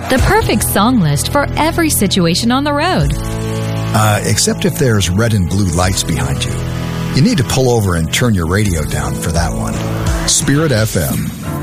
The perfect song list for every situation on the road. Except if there's red and blue lights behind you. You need to pull over and turn your radio down for that one. Spirit FM.